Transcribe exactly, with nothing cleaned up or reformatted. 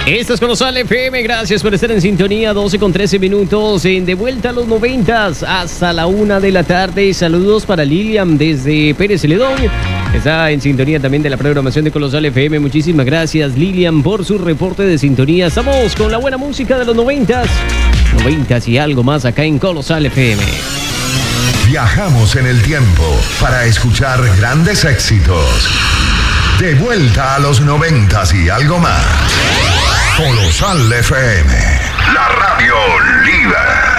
Esto es Colosal F M, gracias por estar en sintonía, doce con trece minutos, en De Vuelta a los noventas, hasta la una de la tarde. Saludos para Lilian desde Pérez Celedón, que está en sintonía también de la programación de Colosal F M. Muchísimas gracias, Lilian, por su reporte de sintonía. Estamos con la buena música de los noventas, noventas y algo más acá en Colosal F M. Viajamos en el tiempo para escuchar grandes éxitos. De vuelta a los noventas y algo más. Colosal F M, la radio líder.